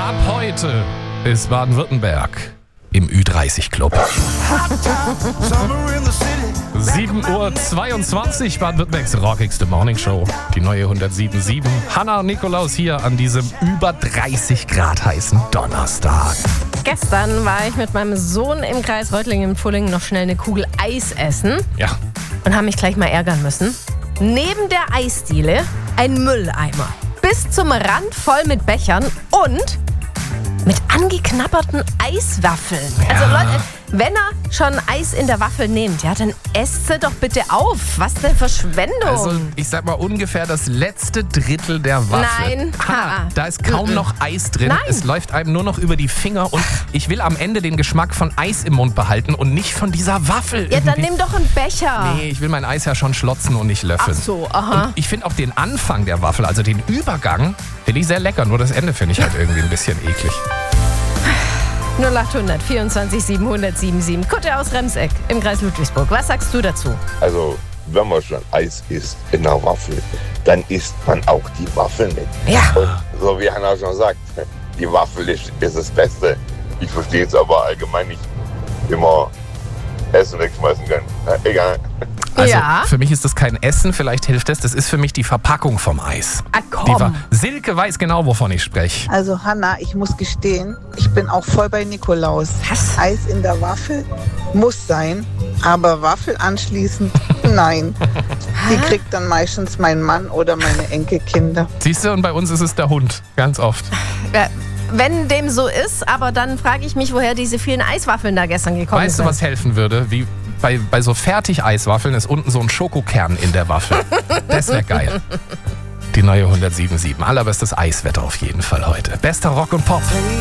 Ab heute ist Baden-Württemberg im Ü30-Club. 7:22 Uhr, Baden-Württembergs rockigste Morningshow. Die neue 107.7. Hanna und Nikolaus hier an diesem über 30 Grad heißen Donnerstag. Gestern war ich mit meinem Sohn im Kreis Reutlingen im Pfullingen noch schnell eine Kugel Eis essen Ja, und haben mich gleich mal ärgern müssen. Neben der Eisdiele ein Mülleimer. Bis zum Rand voll mit Bechern und mit angeknabberten Eiswaffeln. Ja. Also Leute, wenn ihr schon Eis in der Waffel nehmt, ja, dann esst sie doch bitte auf. Was denn Verschwendung? also ich sag mal ungefähr das letzte Drittel der Waffel. Nein. Hanna, da ist kaum noch Eis drin. Nein. Es läuft einem nur noch über die Finger und ich will am Ende den Geschmack von Eis im Mund behalten und nicht von dieser Waffel. Ja, dann irgendwie. nimm doch einen Becher. Nee, ich will mein Eis ja schon schlotzen und nicht löffeln. Ach so, aha. Und ich finde auch den Anfang der Waffel, also den Übergang, finde ich sehr lecker. Nur das Ende finde ich halt irgendwie ein bisschen eklig. 0800 24 777. Kutte aus Remseck im Kreis Ludwigsburg. Was sagst du dazu? Also, wenn man schon Eis isst in einer Waffel, dann isst man auch die Waffel mit. Ja. Und so wie Hanna schon sagt, die Waffel ist das Beste. Ich verstehe es aber allgemein nicht, immer Essen wegschmeißen können. Egal. Also Ja. für mich ist das kein Essen, vielleicht hilft es. Das ist für mich die Verpackung vom Eis. Ah, komm. Silke weiß genau, wovon ich spreche. Also Hanna, ich muss gestehen, ich bin auch voll bei Nikolaus. Was? Eis in der Waffel muss sein, aber Waffel anschließend, nein. Die kriegt dann meistens mein Mann oder meine Enkelkinder. Siehst du, und bei uns ist es der Hund, ganz oft. Wenn dem so ist, aber dann frage ich mich, woher diese vielen Eiswaffeln da gestern gekommen Weißt sind. du, was helfen würde? Wie bei so Fertig-Eiswaffeln ist unten so ein Schokokern in der Waffel. Das wäre geil. Die neue 107.7. Allerbestes Eiswetter auf jeden Fall heute. Bester Rock und Pop.